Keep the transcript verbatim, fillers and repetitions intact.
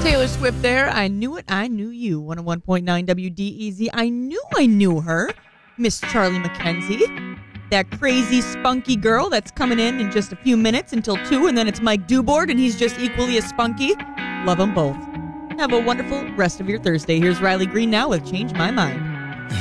Taylor Swift there. I knew it. I knew you. one oh one point nine W D E Z. I knew I knew her. Miss Charlie McKenzie. That crazy, spunky girl that's coming in in just a few minutes until two, and then it's Mike Dubord, and he's just equally as spunky. Love them both. Have a wonderful rest of your Thursday. Here's Riley Green now with Change My Mind.